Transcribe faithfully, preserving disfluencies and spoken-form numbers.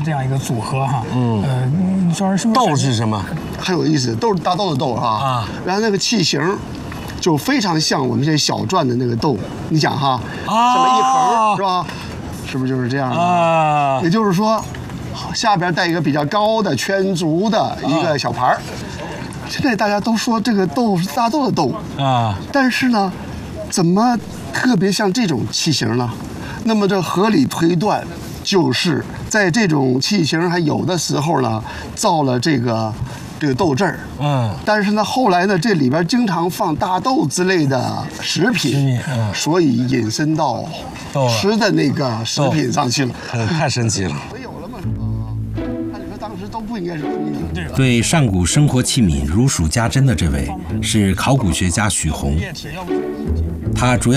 这样一个组合哈。嗯，呃，你说是不是？ 豆是什么？ 很有意思，豆是大豆的豆哈。啊。然后那个器型，就非常像我们这些小篆的那个豆。你想哈， 啊， 这么一横是吧？是不是就是这样的？啊。也就是说，下边带一个比较高的圈足的一个小牌儿。现在大家都说这个豆是大豆的豆啊，但是呢，怎么特别像这种器型呢？那么这合理推断，就是在这种器型还有的时候呢，造了这个这个豆汁儿，嗯，但是呢，后来呢，这里边经常放大豆之类的食品，嗯，所以引申到吃的那个食品上去了， 太神奇了。 都不应该是对上古生活器皿如数家珍的这位是考古学家许宏，他主要